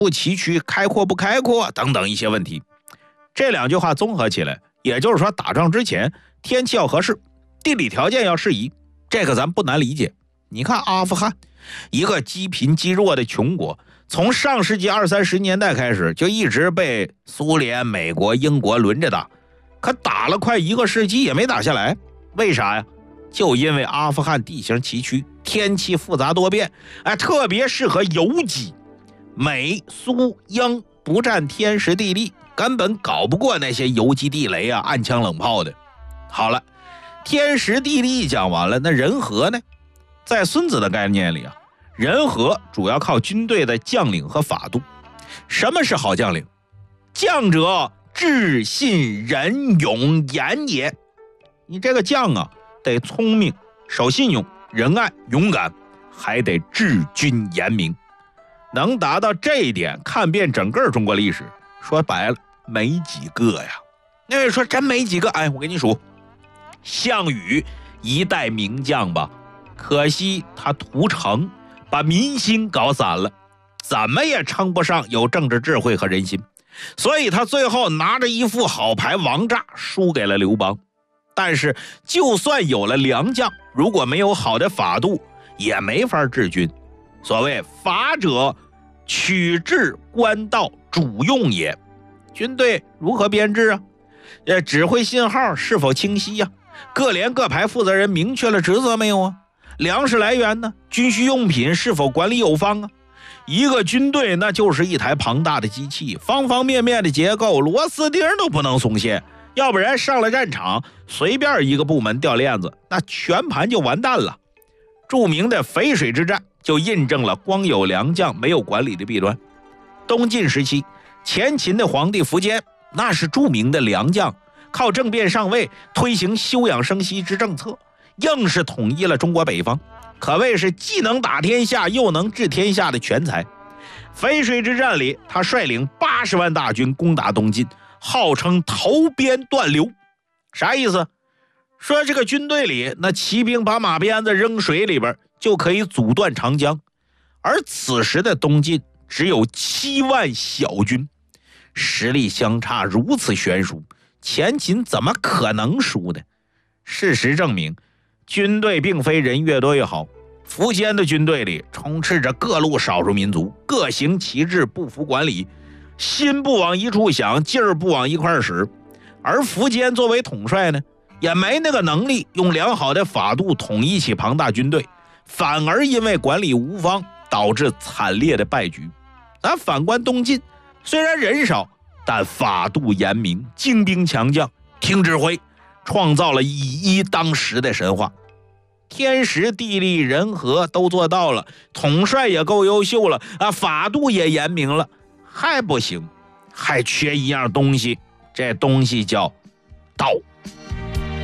不崎岖，开阔不开阔等等一些问题。这2句话综合起来，也就是说打仗之前天气要合适，地理条件要适宜，这个咱不难理解。你看阿富汗，一个积贫积弱的穷国，从上世纪20、30年代开始就一直被苏联、美国、英国轮着打，可打了快1个世纪也没打下来。为啥呀？就因为阿富汗地形崎岖，天气复杂多变，特别适合游击。美、苏、英不占天时地利，根本搞不过那些游击地雷啊、暗枪冷炮的。好了，天时地利讲完了，那人和呢？在孙子的概念里啊，人和主要靠军队的将领和法度。什么是好将领？将者智信仁勇严也。你这个将啊，得聪明、守信用、仁爱、勇敢，还得治军严明。能达到这一点，看遍整个中国历史，说白了没几个呀。那位说真没几个，我给你数，项羽一代名将吧，可惜他屠城，把民心搞散了，怎么也称不上有政治智慧和人心，所以他最后拿着一副好牌王炸输给了刘邦。但是就算有了良将，如果没有好的法度，也没法治军。所谓法者，取治官道主用也。军队如何编制啊？指挥信号是否清晰呀？各连各排负责人明确了职责没有啊？粮食来源呢？军需用品是否管理有方啊？一个军队那就是一台庞大的机器，方方面面的结构，螺丝钉都不能松懈，要不然上了战场，随便一个部门掉链子，那全盘就完蛋了。著名的淝水之战就印证了光有良将没有管理的弊端。东晋时期，前秦的皇帝苻坚那是著名的良将，靠政变上位，推行休养生息之政策，硬是统一了中国北方，可谓是既能打天下又能治天下的全才。淝水之战里，他率领80万大军攻打东晋，号称投鞭断流。啥意思？说这个军队里，那骑兵把马鞭子扔水里边就可以阻断长江，而此时的东晋只有7万小军，实力相差如此悬殊，前秦怎么可能输呢？事实证明，军队并非人越多越好。苻坚的军队里充斥着各路少数民族，各行其志，不服管理，心不往一处想，劲儿不往一块使。而苻坚作为统帅呢，也没那个能力用良好的法度统一起庞大军队，反而因为管理无方，导致惨烈的败局。咱反观东晋，虽然人少，但法度严明，精兵强将，听指挥，创造了以一当十的神话。天时地利人和都做到了，统帅也够优秀了法度也严明了，还不行，还缺一样东西，这东西叫道。